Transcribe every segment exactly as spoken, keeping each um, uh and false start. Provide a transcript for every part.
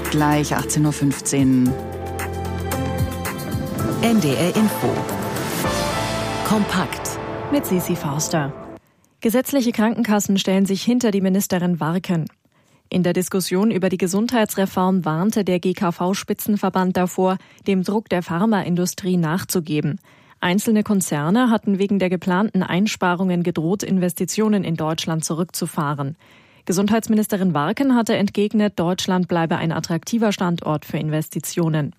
ist gleich achtzehn Uhr fünfzehn. N D R Info. Kompakt. Mit Sisi Forster. Gesetzliche Krankenkassen stellen sich hinter die Ministerin Warken. In der Diskussion über die Gesundheitsreform warnte der G K V-Spitzenverband davor, dem Druck der Pharmaindustrie nachzugeben. Einzelne Konzerne hatten wegen der geplanten Einsparungen gedroht, Investitionen in Deutschland zurückzufahren. Gesundheitsministerin Warken hatte entgegnet, Deutschland bleibe ein attraktiver Standort für Investitionen.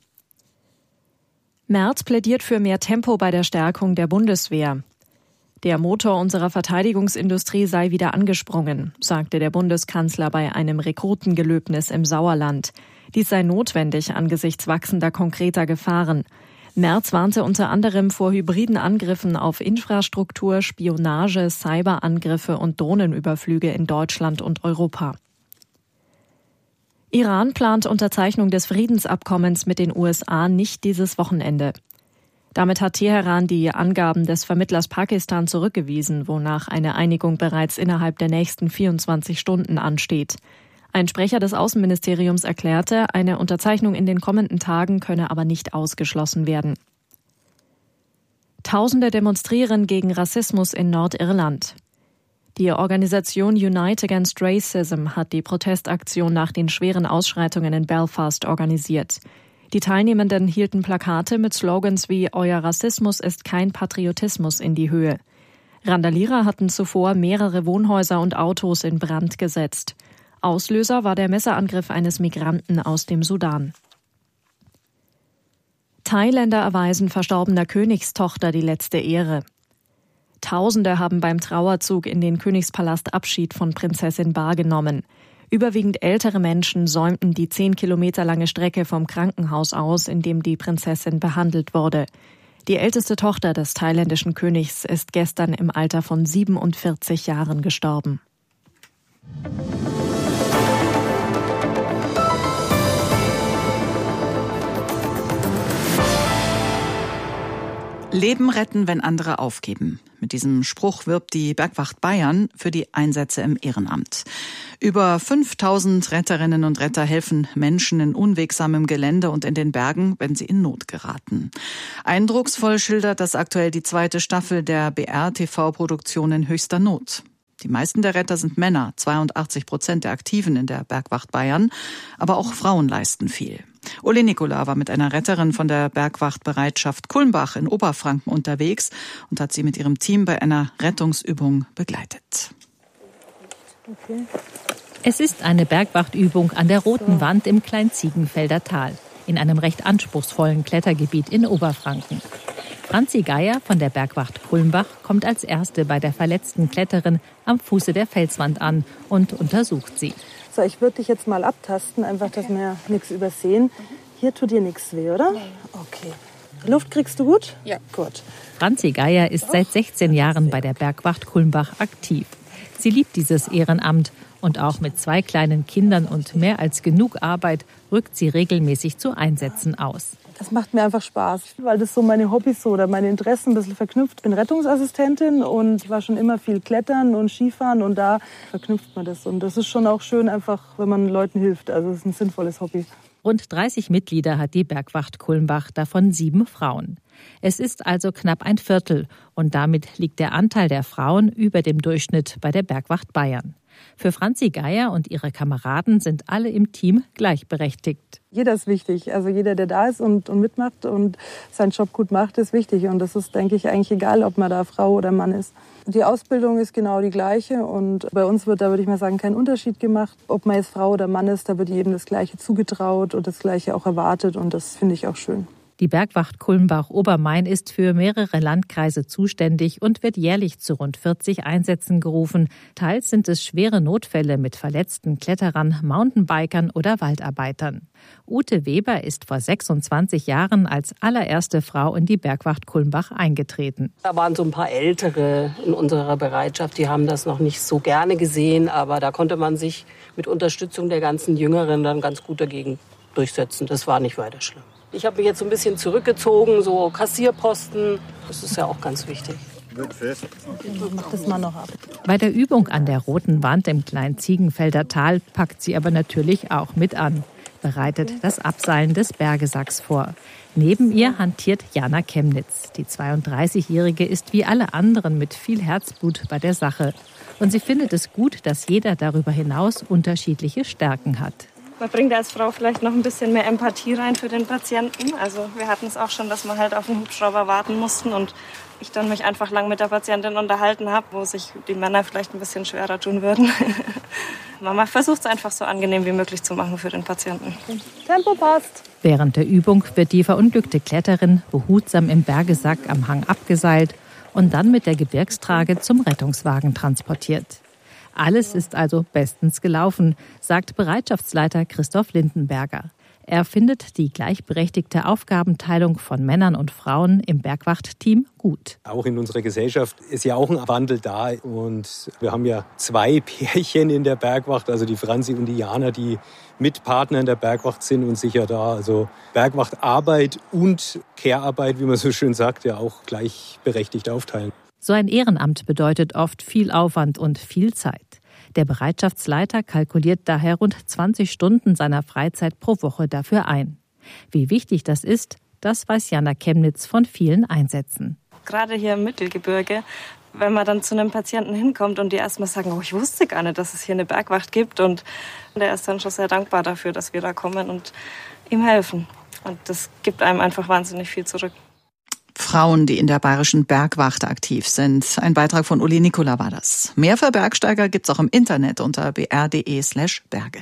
Merz plädiert für mehr Tempo bei der Stärkung der Bundeswehr. Der Motor unserer Verteidigungsindustrie sei wieder angesprungen, sagte der Bundeskanzler bei einem Rekrutengelöbnis im Sauerland. Dies sei notwendig angesichts wachsender konkreter Gefahren. Merz warnte unter anderem vor hybriden Angriffen auf Infrastruktur, Spionage, Cyberangriffe und Drohnenüberflüge in Deutschland und Europa. Iran plant Unterzeichnung des Friedensabkommens mit den U S A nicht dieses Wochenende. Damit hat Teheran die Angaben des Vermittlers Pakistan zurückgewiesen, wonach eine Einigung bereits innerhalb der nächsten vierundzwanzig Stunden ansteht. Ein Sprecher des Außenministeriums erklärte, eine Unterzeichnung in den kommenden Tagen könne aber nicht ausgeschlossen werden. Tausende demonstrieren gegen Rassismus in Nordirland. Die Organisation Unite Against Racism hat die Protestaktion nach den schweren Ausschreitungen in Belfast organisiert. Die Teilnehmenden hielten Plakate mit Slogans wie »Euer Rassismus ist kein Patriotismus« in die Höhe. Randalierer hatten zuvor mehrere Wohnhäuser und Autos in Brand gesetzt. Auslöser war der Messerangriff eines Migranten aus dem Sudan. Thailänder erweisen verstorbener Königstochter die letzte Ehre. Tausende haben beim Trauerzug in den Königspalast Abschied von Prinzessin Ba genommen. Überwiegend ältere Menschen säumten die zehn Kilometer lange Strecke vom Krankenhaus aus, in dem die Prinzessin behandelt wurde. Die älteste Tochter des thailändischen Königs ist gestern im Alter von siebenundvierzig Jahren gestorben. Leben retten, wenn andere aufgeben. Mit diesem Spruch wirbt die Bergwacht Bayern für die Einsätze im Ehrenamt. Über fünftausend Retterinnen und Retter helfen Menschen in unwegsamem Gelände und in den Bergen, wenn sie in Not geraten. Eindrucksvoll schildert das aktuell die zweite Staffel der B R-T V-Produktion in höchster Not. Die meisten der Retter sind Männer, zweiundachtzig Prozent der Aktiven in der Bergwacht Bayern, aber auch Frauen leisten viel. Uli Nikola war mit einer Retterin von der Bergwachtbereitschaft Kulmbach in Oberfranken unterwegs und hat sie mit ihrem Team bei einer Rettungsübung begleitet. Okay. Es ist eine Bergwachtübung an der Roten Wand im Kleinziegenfelder Tal, in einem recht anspruchsvollen Klettergebiet in Oberfranken. Franzi Geier von der Bergwacht Kulmbach kommt als Erste bei der verletzten Kletterin am Fuße der Felswand an und untersucht sie. So, ich würde dich jetzt mal abtasten, einfach, dass wir nichts übersehen. Hier tut dir nichts weh, oder? Okay. Luft kriegst du gut? Ja. Gut. Franzi Geier ist seit sechzehn Jahren bei der Bergwacht Kulmbach aktiv. Sie liebt dieses Ehrenamt und auch mit zwei kleinen Kindern und mehr als genug Arbeit rückt sie regelmäßig zu Einsätzen aus. Das macht mir einfach Spaß, weil das so meine Hobbys so oder meine Interessen ein bisschen verknüpft. Ich bin Rettungsassistentin und ich war schon immer viel Klettern und Skifahren und da verknüpft man das. Und das ist schon auch schön einfach, wenn man Leuten hilft. Also es ist ein sinnvolles Hobby. Rund dreißig Mitglieder hat die Bergwacht Kulmbach, davon sieben Frauen. Es ist also knapp ein Viertel und damit liegt der Anteil der Frauen über dem Durchschnitt bei der Bergwacht Bayern. Für Franzi Geier und ihre Kameraden sind alle im Team gleichberechtigt. Jeder ist wichtig. Also jeder, der da ist und, und mitmacht und seinen Job gut macht, ist wichtig. Und das ist, denke ich, eigentlich egal, ob man da Frau oder Mann ist. Die Ausbildung ist genau die gleiche und bei uns wird da, würde ich mal sagen, kein Unterschied gemacht. Ob man jetzt Frau oder Mann ist, da wird jedem das Gleiche zugetraut und das Gleiche auch erwartet und das finde ich auch schön. Die Bergwacht Kulmbach-Obermain ist für mehrere Landkreise zuständig und wird jährlich zu rund vierzig Einsätzen gerufen. Teils sind es schwere Notfälle mit verletzten Kletterern, Mountainbikern oder Waldarbeitern. Ute Weber ist vor sechsundzwanzig Jahren als allererste Frau in die Bergwacht Kulmbach eingetreten. Da waren so ein paar Ältere in unserer Bereitschaft, die haben das noch nicht so gerne gesehen, aber da konnte man sich mit Unterstützung der ganzen Jüngeren dann ganz gut dagegen durchsetzen. Das war nicht weiter schlimm. Ich habe mich jetzt so ein bisschen zurückgezogen, so Kassierposten, das ist ja auch ganz wichtig. Mach das mal noch ab. Bei der Übung an der Roten Wand im Kleinziegenfelder Tal packt sie aber natürlich auch mit an. bereitet das Abseilen des Bergesacks vor. Neben ihr hantiert Jana Chemnitz. Die zweiunddreißigjährige ist wie alle anderen mit viel Herzblut bei der Sache. Und sie findet es gut, dass jeder darüber hinaus unterschiedliche Stärken hat. Man bringt als Frau vielleicht noch ein bisschen mehr Empathie rein für den Patienten. Also wir hatten es auch schon, dass wir halt auf einen Hubschrauber warten mussten und ich dann mich einfach lang mit der Patientin unterhalten habe, wo sich die Männer vielleicht ein bisschen schwerer tun würden. Man versucht es einfach so angenehm wie möglich zu machen für den Patienten. Tempo passt. Während der Übung wird die verunglückte Kletterin behutsam im Bergesack am Hang abgeseilt und dann mit der Gebirgstrage zum Rettungswagen transportiert. Alles ist also bestens gelaufen, sagt Bereitschaftsleiter Christoph Lindenberger. Er findet die gleichberechtigte Aufgabenteilung von Männern und Frauen im Bergwachtteam gut. Auch in unserer Gesellschaft ist ja auch ein Wandel da. Und wir haben ja zwei Pärchen in der Bergwacht, also die Franzi und die Jana, die Mitpartner in der Bergwacht sind und sich ja da also Bergwachtarbeit und Care-Arbeit, wie man so schön sagt, ja auch gleichberechtigt aufteilen. So ein Ehrenamt bedeutet oft viel Aufwand und viel Zeit. Der Bereitschaftsleiter kalkuliert daher rund zwanzig Stunden seiner Freizeit pro Woche dafür ein. Wie wichtig das ist, das weiß Jana Chemnitz von vielen Einsätzen. Gerade hier im Mittelgebirge, wenn man dann zu einem Patienten hinkommt und die erstmal sagen, oh, ich wusste gar nicht, dass es hier eine Bergwacht gibt. Und der ist dann schon sehr dankbar dafür, dass wir da kommen und ihm helfen. Und das gibt einem einfach wahnsinnig viel zurück. Frauen, die in der bayerischen Bergwacht aktiv sind. Ein Beitrag von Uli Nikola war das. Mehr für Bergsteiger gibt's auch im Internet unter b r punkt d e slash berge.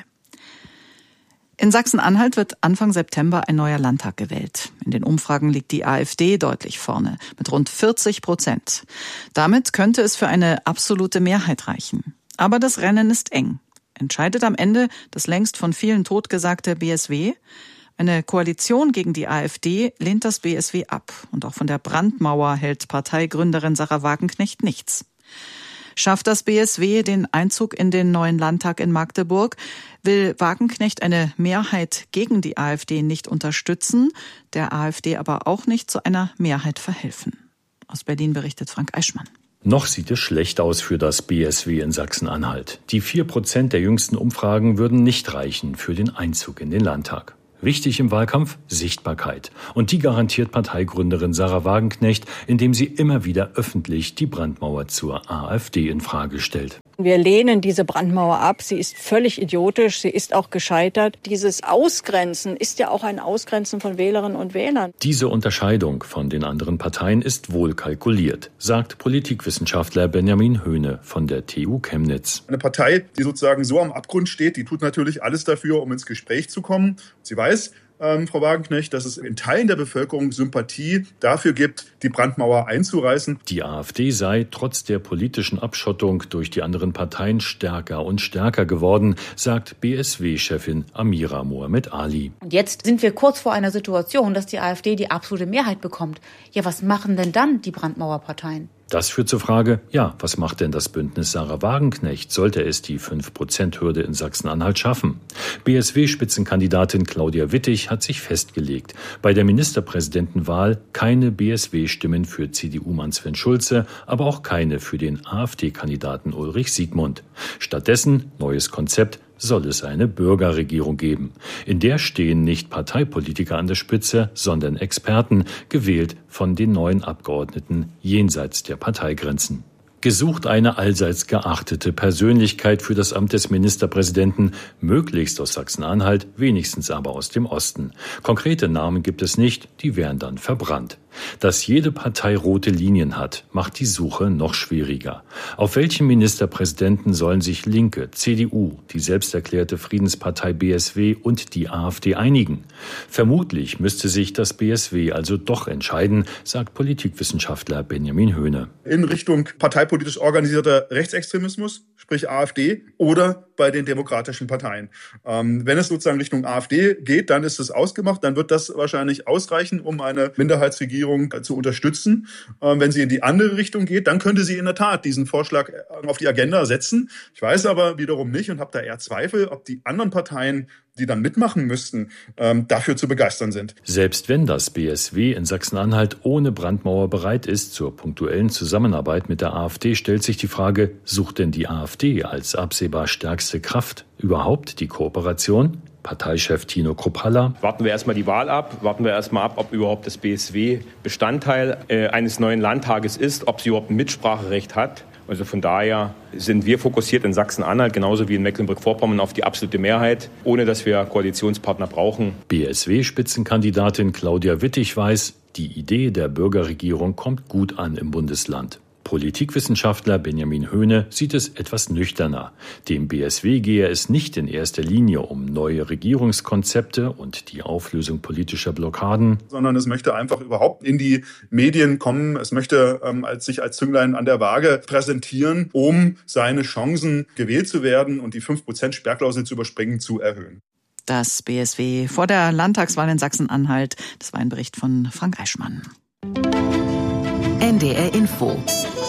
In Sachsen-Anhalt wird Anfang September ein neuer Landtag gewählt. In den Umfragen liegt die AfD deutlich vorne, mit rund vierzig Prozent. Damit könnte es für eine absolute Mehrheit reichen. Aber das Rennen ist eng. Entscheidet am Ende das längst von vielen totgesagte B S W? Eine Koalition gegen die AfD lehnt das B S W ab. Und auch von der Brandmauer hält Parteigründerin Sarah Wagenknecht nichts. Schafft das B S W den Einzug in den neuen Landtag in Magdeburg, will Wagenknecht eine Mehrheit gegen die AfD nicht unterstützen, der AfD aber auch nicht zu einer Mehrheit verhelfen. Aus Berlin berichtet Frank Eichmann. Noch sieht es schlecht aus für das B S W in Sachsen-Anhalt. Die vier Prozent der jüngsten Umfragen würden nicht reichen für den Einzug in den Landtag. Wichtig im Wahlkampf Sichtbarkeit. Und die garantiert Parteigründerin Sarah Wagenknecht, indem sie immer wieder öffentlich die Brandmauer zur AfD in Frage stellt. Wir lehnen diese Brandmauer ab. Sie ist völlig idiotisch. Sie ist auch gescheitert. Dieses Ausgrenzen ist ja auch ein Ausgrenzen von Wählerinnen und Wählern. Diese Unterscheidung von den anderen Parteien ist wohl kalkuliert, sagt Politikwissenschaftler Benjamin Höhne von der T U Chemnitz. Eine Partei, die sozusagen so am Abgrund steht, die tut natürlich alles dafür, um ins Gespräch zu kommen. Sie weiß, Ähm, Frau Wagenknecht, dass es in Teilen der Bevölkerung Sympathie dafür gibt, die Brandmauer einzureißen. Die AfD sei trotz der politischen Abschottung durch die anderen Parteien stärker und stärker geworden, sagt B S W-Chefin Amira Mohamed Ali. Und jetzt sind wir kurz vor einer Situation, dass die AfD die absolute Mehrheit bekommt. Ja, was machen denn dann die Brandmauerparteien? Das führt zur Frage, ja, was macht denn das Bündnis Sarah Wagenknecht, sollte es die fünf Prozent Hürde in Sachsen-Anhalt schaffen? B S W-Spitzenkandidatin Claudia Wittig hat sich festgelegt, bei der Ministerpräsidentenwahl keine B S W-Stimmen für C D U-Mann Sven Schulze, aber auch keine für den AfD-Kandidaten Ulrich Siegmund. Stattdessen, neues Konzept, soll es eine Bürgerregierung geben. In der stehen nicht Parteipolitiker an der Spitze, sondern Experten, gewählt von den neuen Abgeordneten jenseits der Parteigrenzen. Gesucht eine allseits geachtete Persönlichkeit für das Amt des Ministerpräsidenten, möglichst aus Sachsen-Anhalt, wenigstens aber aus dem Osten. Konkrete Namen gibt es nicht, die wären dann verbrannt. Dass jede Partei rote Linien hat, macht die Suche noch schwieriger. Auf welchen Ministerpräsidenten sollen sich Linke, C D U, die selbsterklärte Friedenspartei B S W und die AfD einigen? Vermutlich müsste sich das B S W also doch entscheiden, sagt Politikwissenschaftler Benjamin Höhne. In Richtung parteipolitisch organisierter Rechtsextremismus, sprich AfD, oder bei den demokratischen Parteien. Ähm, wenn es sozusagen Richtung AfD geht, dann ist es ausgemacht, dann wird das wahrscheinlich ausreichen, um eine Minderheitsregierung zu unterstützen. Ähm, wenn sie in die andere Richtung geht, dann könnte sie in der Tat diesen Vorschlag auf die Agenda setzen. Ich weiß aber wiederum nicht und habe da eher Zweifel, ob die anderen Parteien die dann mitmachen müssten, ähm, dafür zu begeistern sind. Selbst wenn das B S W in Sachsen-Anhalt ohne Brandmauer bereit ist zur punktuellen Zusammenarbeit mit der AfD, stellt sich die Frage, sucht denn die AfD als absehbar stärkste Kraft überhaupt die Kooperation? Parteichef Tino Kruppalla. Warten wir erstmal die Wahl ab, warten wir erstmal ab, ob überhaupt das B S W Bestandteil äh, eines neuen Landtages ist, ob sie überhaupt ein Mitspracherecht hat. Also von daher sind wir fokussiert in Sachsen-Anhalt, genauso wie in Mecklenburg-Vorpommern, auf die absolute Mehrheit, ohne dass wir Koalitionspartner brauchen. B S W-Spitzenkandidatin Claudia Wittig weiß, die Idee der Bürgerregierung kommt gut an im Bundesland. Politikwissenschaftler Benjamin Höhne sieht es etwas nüchterner. Dem B S W gehe es nicht in erster Linie um neue Regierungskonzepte und die Auflösung politischer Blockaden, sondern es möchte einfach überhaupt in die Medien kommen. Es möchte ähm, als, sich als Zünglein an der Waage präsentieren, um seine Chancen, gewählt zu werden und die fünf Prozent Sperrklausel zu überspringen, zu erhöhen. Das B S W vor der Landtagswahl in Sachsen-Anhalt. Das war ein Bericht von Frank Eichmann. N D R Info.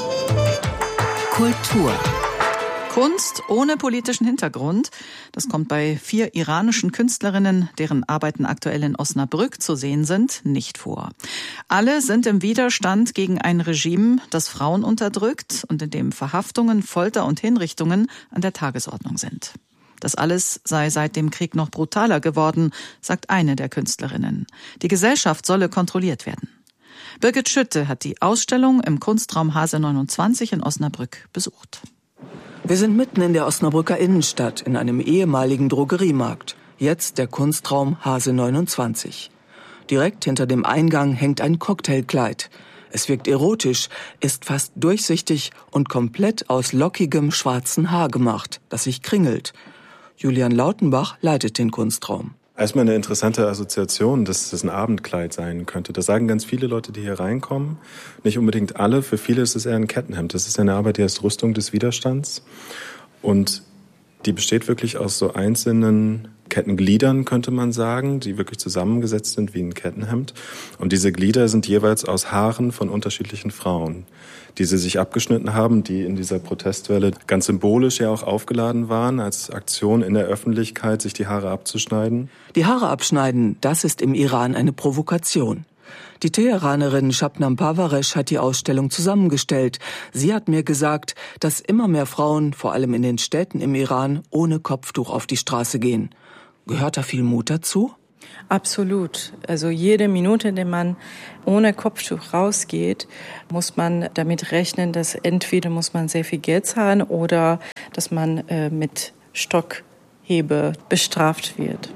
Kultur. Kunst ohne politischen Hintergrund. Das kommt bei vier iranischen Künstlerinnen, deren Arbeiten aktuell in Osnabrück zu sehen sind, nicht vor. Alle sind im Widerstand gegen ein Regime, das Frauen unterdrückt und in dem Verhaftungen, Folter und Hinrichtungen an der Tagesordnung sind. Das alles sei seit dem Krieg noch brutaler geworden, sagt eine der Künstlerinnen. Die Gesellschaft solle kontrolliert werden. Birgit Schütte hat die Ausstellung im Kunstraum Hase neunundzwanzig in Osnabrück besucht. Wir sind mitten in der Osnabrücker Innenstadt in einem ehemaligen Drogeriemarkt. Jetzt der Kunstraum Hase neunundzwanzig. Direkt hinter dem Eingang hängt ein Cocktailkleid. Es wirkt erotisch, ist fast durchsichtig und komplett aus lockigem schwarzen Haar gemacht, das sich kringelt. Julian Lautenbach leitet den Kunstraum. Erstmal eine interessante Assoziation, dass das ein Abendkleid sein könnte. Das sagen ganz viele Leute, die hier reinkommen. Nicht unbedingt alle. Für viele ist es eher ein Kettenhemd. Das ist eine Arbeit, die heißt Rüstung des Widerstands. Und die besteht wirklich aus so einzelnen Kettengliedern, könnte man sagen, die wirklich zusammengesetzt sind wie ein Kettenhemd. Und diese Glieder sind jeweils aus Haaren von unterschiedlichen Frauen, die sie sich abgeschnitten haben, die in dieser Protestwelle ganz symbolisch ja auch aufgeladen waren, als Aktion in der Öffentlichkeit, sich die Haare abzuschneiden. Die Haare abschneiden, das ist im Iran eine Provokation. Die Teheranerin Shabnam Parvaresh hat die Ausstellung zusammengestellt. Sie hat mir gesagt, dass immer mehr Frauen, vor allem in den Städten im Iran, ohne Kopftuch auf die Straße gehen. Gehört da viel Mut dazu? Absolut. Also jede Minute, in der man ohne Kopftuch rausgeht, muss man damit rechnen, dass entweder muss man sehr viel Geld zahlen oder dass man äh, mit Stockhebe bestraft wird.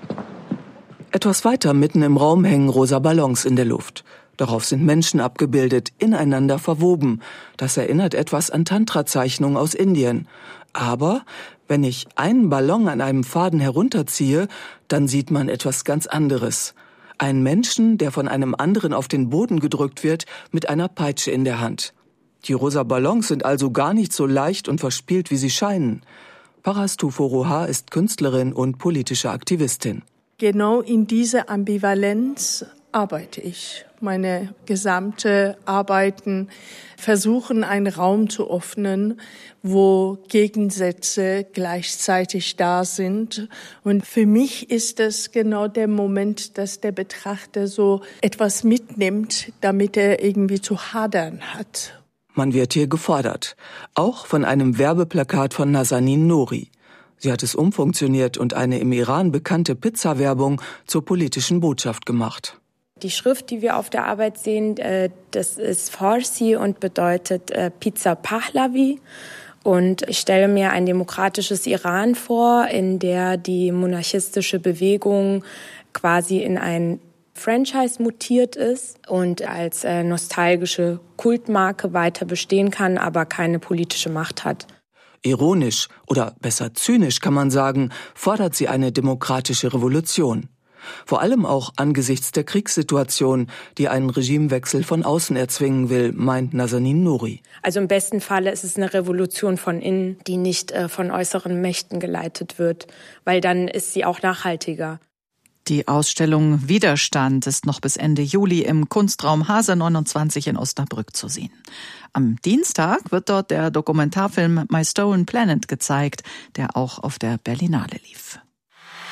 Etwas weiter mitten im Raum hängen rosa Ballons in der Luft. Darauf sind Menschen abgebildet, ineinander verwoben. Das erinnert etwas an Tantra-Zeichnungen aus Indien. Aber wenn ich einen Ballon an einem Faden herunterziehe, dann sieht man etwas ganz anderes. Einen Menschen, der von einem anderen auf den Boden gedrückt wird, mit einer Peitsche in der Hand. Die rosa Ballons sind also gar nicht so leicht und verspielt, wie sie scheinen. Parastu Foroha ist Künstlerin und politische Aktivistin. Genau in dieser Ambivalenz arbeite ich. Meine gesamte Arbeiten versuchen, einen Raum zu öffnen, wo Gegensätze gleichzeitig da sind. Und für mich ist das genau der Moment, dass der Betrachter so etwas mitnimmt, damit er irgendwie zu hadern hat. Man wird hier gefordert. Auch von einem Werbeplakat von Nazanin Nouri. Sie hat es umfunktioniert und eine im Iran bekannte Pizza-Werbung zur politischen Botschaft gemacht. Die Schrift, die wir auf der Arbeit sehen, das ist Farsi und bedeutet Pizza Pahlavi. Und ich stelle mir ein demokratisches Iran vor, in der die monarchistische Bewegung quasi in ein Franchise mutiert ist und als nostalgische Kultmarke weiter bestehen kann, aber keine politische Macht hat. Ironisch oder besser zynisch kann man sagen, fordert sie eine demokratische Revolution. Vor allem auch angesichts der Kriegssituation, die einen Regimewechsel von außen erzwingen will, meint Nazanin Nouri. Also im besten Falle ist es eine Revolution von innen, die nicht äh, von äußeren Mächten geleitet wird, weil dann ist sie auch nachhaltiger. Die Ausstellung Widerstand ist noch bis Ende Juli im Kunstraum Hase neunundzwanzig in Osnabrück zu sehen. Am Dienstag wird dort der Dokumentarfilm My Stolen Planet gezeigt, der auch auf der Berlinale lief.